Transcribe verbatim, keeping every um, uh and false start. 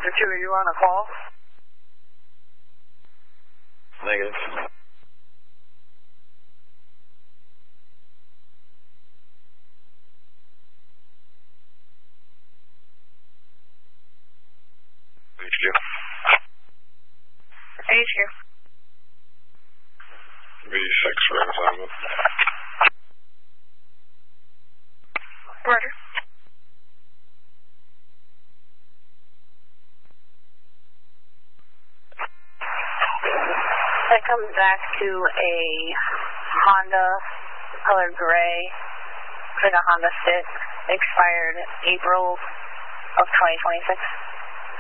Sector two, are you on a call? Negative. H Q. H Q. V six for assignment. Roger. That comes back to a Honda colored gray, like a Honda Fit, expired April of twenty twenty-six.